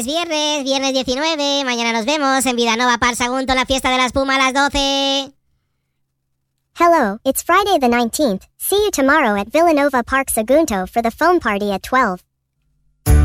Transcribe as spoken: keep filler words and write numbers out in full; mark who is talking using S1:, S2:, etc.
S1: Es viernes, viernes diecinueve, mañana nos vemos en Vidanova Park Sagunto, la fiesta de la espuma a las doce.
S2: Hello, it's Friday the nineteenth. See you tomorrow at Villanova Park Sagunto for the foam party at twelve.